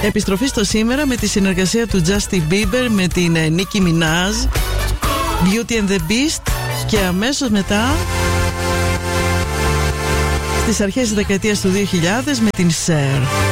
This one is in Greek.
Επιστροφή στο σήμερα με τη συνεργασία του Justin Bieber με την Nicki Minaj, Beauty and the Beast, και αμέσως μετά στις αρχές της δεκαετίας του 2000 με την Cher.